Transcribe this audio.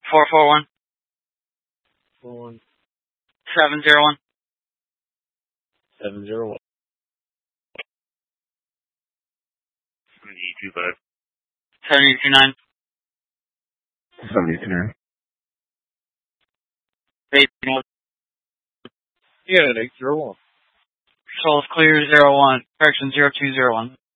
441 41 701 701 725 729 729. Unit 801. Control is clear 01. Correction 0201.